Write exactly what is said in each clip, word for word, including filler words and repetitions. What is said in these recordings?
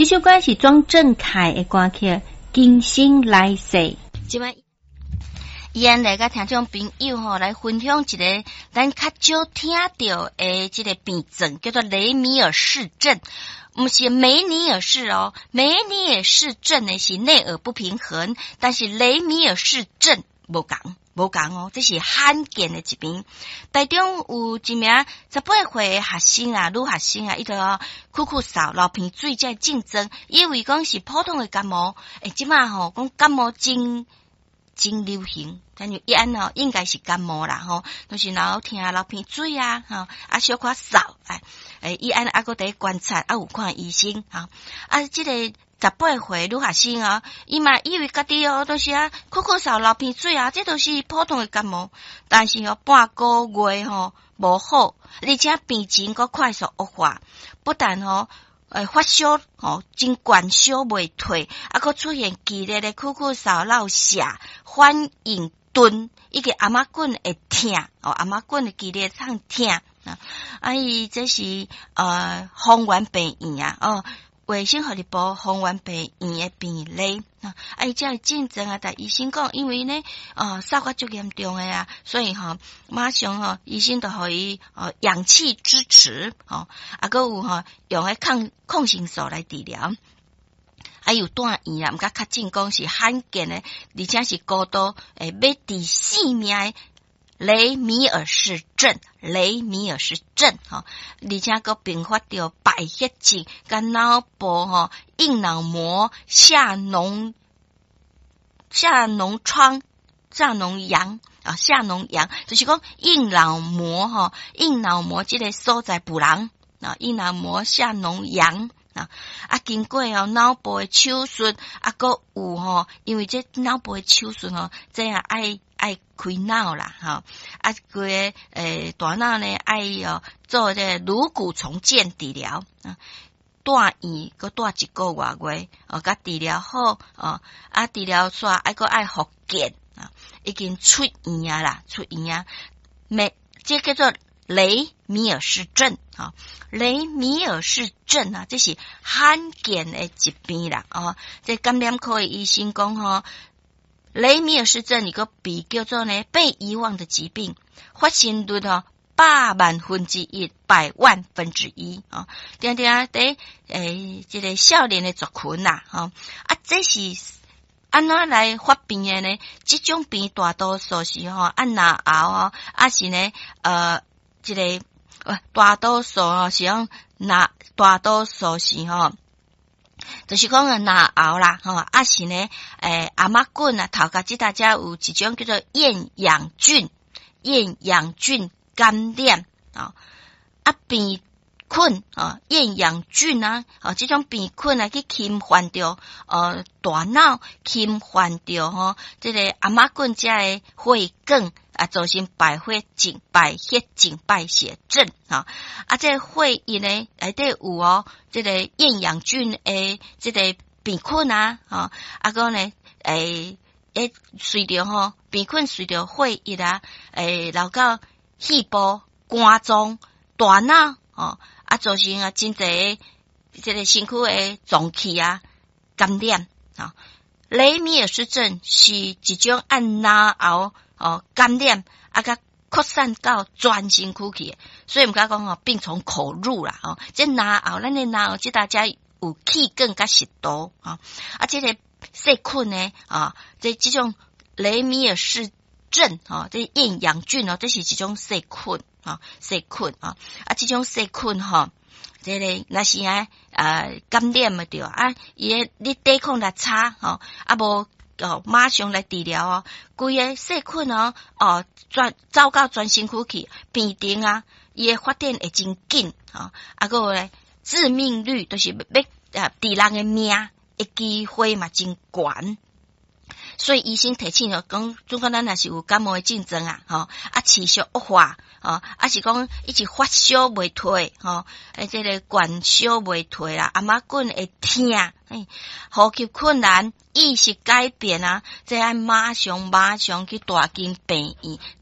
这首歌是庄正凯的歌曲《今生来世》。 即摆伊安来甲听众朋友吼来分享一个咱较少听到的即个病症，叫做雷米尔氏症。毋是梅尼尔氏哦，梅尼尔氏症呢是内耳不平衡，但是雷米尔氏症无共无共哦，这是罕见的疾病。台中有一名十八岁的学生啊，女学生啊，伊就酷酷扫流鼻水在竞争，以为讲是普通的感冒，诶，即马吼讲感冒真真流行，但是伊安吼应该是感冒啦吼，都是老听流鼻水啊，吼啊小可扫哎。诶，伊安还阁伫观察，啊有看医生哈，啊，即、这个十八岁女学生啊，伊嘛以为家己哦都是啊，咳咳嗽流鼻水啊，这都是普通的感冒，但是哦半个月吼无好，而且病情阁快速恶化，不但吼诶发烧吼真高烧未退，啊阁出现剧烈的咳咳嗽落瀉，反应钝，伊个阿妈棍会痛哦，阿妈棍的剧烈痛痛。啊，啊伊这是呃方圆病院啊，哦，卫生福利部方圆病院的病例啊，啊伊这竞争啊，但医生讲，因为呢，呃，扫发足严重的啊，所以吼、哦，马上吼、哦，医生就互伊哦氧气支持，吼、哦，啊个有吼、哦、用迄抗抗生素来治疗。还有住院啊，毋甲较正讲是罕见的，而且是高度诶要治性命的。雷米尔氏症，雷米尔氏症哈，而且个并发着败血症，跟脑部哈硬脑膜下脓下脓疮下脓疡啊下脓疡，就是讲硬脑膜哈硬脑膜这个所在不良啊硬脑膜下脓疡。啊！啊，经过哦脑部的手术，啊，个有吼，因为这脑部的手术吼，这样爱爱开脑啦，哈！啊，个诶大脑呢爱哦做这颅骨重建治疗啊，住院个住一个月月，哦，甲治疗好哦，啊，治疗煞爱个爱复健啊，已经出院啊啦，出院啊，没这叫做。雷米尔氏症啊，雷米尔氏症啊，这是罕见的疾病啦哦。这感染科的医生讲吼，雷米尔氏症一个被叫做呢被遗忘的疾病，发生率哦百万分之一，百万分之一啊。定定伫诶，这个少年的族群啦，哈啊，这是安怎来发病的呢？这种病大多数是吼按哪熬哦，啊是呢呃。这个呃，大多数哦是讲那大多数是吼，就是讲啊哪熬啦吼，啊是呢诶阿妈棍啊头壳即大家有一种叫做厌氧菌，厌氧菌感染啊，啊病菌啊厌氧菌啊，啊这种病菌啊去侵犯着呃大脑，侵犯着吼，这个阿妈棍遮的血管。啊，造成败血症、败血症、败血症啊！啊，这血液呢内底有哦，这个厌氧菌诶，这个病菌啊，啊，啊个呢，诶，诶，随着吼病菌随着血液啊，诶，流到细胞、肝脏、大脑哦，啊，造成啊真侪这个身躯诶脏器啊感染啊。雷米尔氏症是一种按脑后。哦，感染啊，甲扩散到全身躯去，所以毋甲讲哦，病从口入啦，哦，这脑后咱的脑后，即大家有气管甲食道啊，啊，这个细菌呢，啊，这这种雷米尔氏症啊，这厌氧菌哦，这是一种细菌啊，细菌啊，啊，这种细菌哈，这个若是啊，呃，感染嘛对啊，伊诶，你抵抗力差吼，啊无。哦，马上来治疗哦，规个细菌哦，哦，转走到全身躯去，病症啊，伊诶发展会真紧啊，啊个咧致命率都是要啊，治人诶命诶机会嘛真悬。所以医生提醒了讲，总讲咱若是有感冒的症状啊，吼啊持续恶化，吼啊是讲一直发烧未退，吼诶这个高烧未退啦，阿妈棍会痛，哎，呼吸困难，意识改变啊，这要马上马上去大进病院，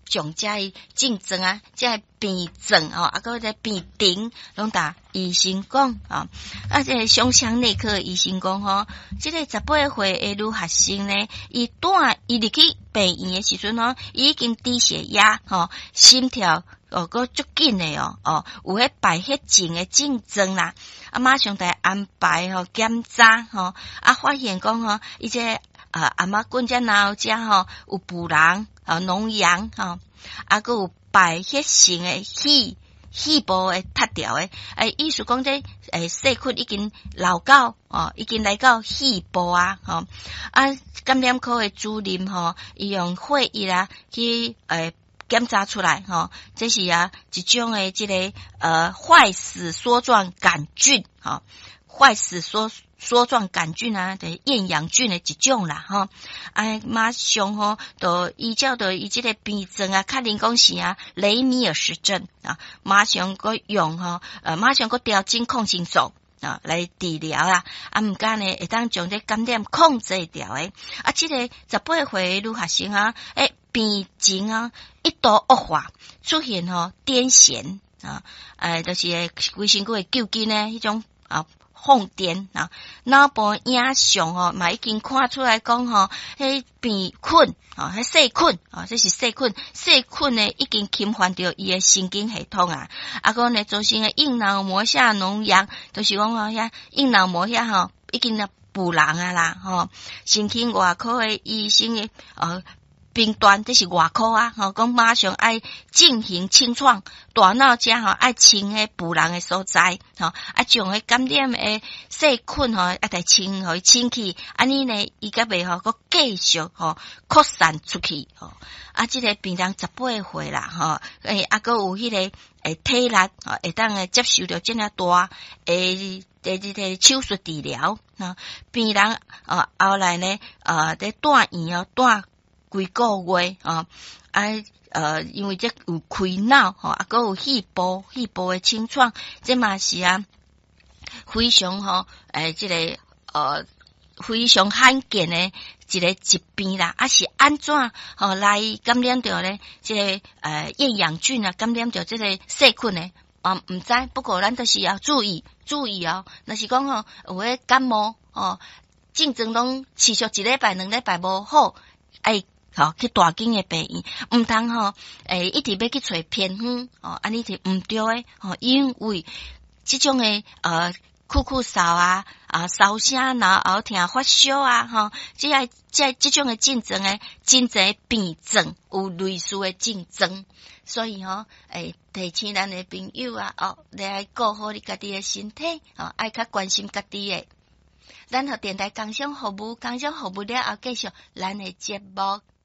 将这症状啊，这病症哦，啊，个在病顶拢打医生讲啊，啊，这胸腔内科医生讲吼，这个十八岁的女学生呢，伊带伊入去病院的时阵吼，已经低血压吼，心跳哦，个足紧的哦，哦，有迄败血症的症状啦，啊，马上来安排吼检查吼，啊，发现讲吼，伊这啊阿妈滚只脑只吼有补囊啊脓疡吼，啊个有败血性的血细胞诶塌掉诶，诶意思讲这诶细菌已经流到哦，已经来到细胞啊吼，啊感染科诶主任吼，伊用血液啊去诶检查出来吼，这是啊一种诶即、这个呃坏死梭状杆菌吼，坏死梭梭状杆菌啊，的厌氧菌的一种啦，吼，哎，马上吼，都依照到伊即个病症啊，确定讲是啊，雷米尔氏症啊，马上个用吼，呃，马上个调整抗生素啊来治疗啦，啊，毋干呢会当将这感染控制掉诶，啊，即、这个十八岁女学生啊，诶，病情啊一度恶化，出现吼癫痫啊，诶，就是规身躯会揪筋呢，迄种啊。放电啊，脑部影像吼，嘛已经看出来讲吼，迄病菌啊，迄细菌啊，这是细菌，细菌呢已经侵犯到伊诶神经系统啊，啊个呢造成诶硬脑膜下脓疡，就是讲吼遐硬脑膜遐吼已经啊补囊啊啦吼，身体外科诶医生诶呃。病端这是外科啊，吼，讲马上爱进行清创，大脑遮吼爱清迄补囊诶所在，吼，啊将迄感染诶细菌吼，啊来清互伊清去，安尼呢，伊甲袂吼，佮继续吼扩散出去，吼，啊，即、这个病人十八岁啦，吼，诶，啊，佮有迄、那个诶体力，吼，会当诶接受着遮尔大诶。第二个手术治疗，啊，病人啊后来呢，啊，在住院哦，住几个月啊，啊，呃，因为这有开脑吼，啊，佮有细胞细胞的清创，这嘛是啊，非常吼，诶，这个呃，非常罕见的一个疾病啦，啊是安怎吼来感染着咧？这个呃厌氧菌啊，感染着这个细菌呢？啊，毋知，不过咱都是要注意注意哦。若是讲吼，有迄感冒哦，症状拢持续一礼拜、两礼拜无好，哎，吼去大间诶病院，毋通吼，诶，一直要去找偏方哦，安尼是毋对诶，吼，因为即种诶呃。酷酷嗽啊，啊烧声，然后听发烧啊，吼，即个即即种诶症状诶，真侪病症有类似诶症状，所以吼，诶，提醒咱诶朋友啊，哦，你爱顾好你家己诶身体，哦，爱较关心家己诶。咱互电台工商服务，工商服务了后继续咱诶节目。